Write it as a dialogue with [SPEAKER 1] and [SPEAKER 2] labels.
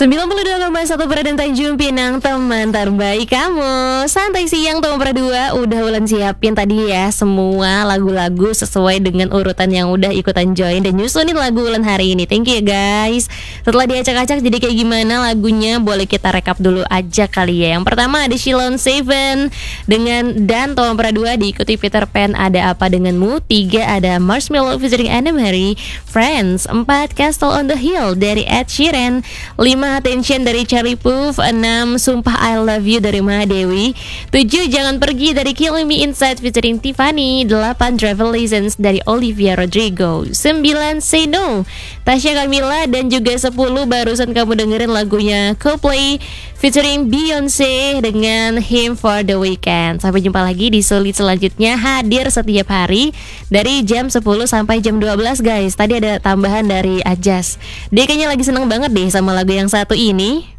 [SPEAKER 1] 92,1 Peradan Tanjung Pinang, teman terbaik kamu. Santai siang teman Perdua. Udah Ulan siapin tadi ya semua lagu-lagu sesuai dengan urutan yang udah ikutan join dan nyusunin lagu Ulan hari ini. Thank you ya guys. Setelah diacak-acak jadi kayak gimana lagunya, boleh kita rekap dulu aja kali ya. Yang pertama ada Shilon Seven dengan Dan teman Perdua, diikuti Peter Pan Ada Apa Denganmu. 3 ada Marshmello featuring Anna Marie, Friends. 4 Castle on the Hill dari Ed Sheeran. 5 Attention dari Charlie Puth. 6 Sumpah I Love You dari Mahadewi. 7 Jangan Pergi dari Killing Me Inside featuring Tiffany. 8 Travel License dari Olivia Rodrigo. 9 Say No Tasya Kamila. Dan juga 10 barusan kamu dengerin lagunya Coldplay featuring Beyonce dengan Him for the Weekend. Sampai jumpa lagi di Sulit selanjutnya, hadir setiap hari dari jam 10 sampai jam 12 guys. Tadi ada tambahan dari Ajas. Dia kayaknya lagi seneng banget deh sama lagu yang satu ini.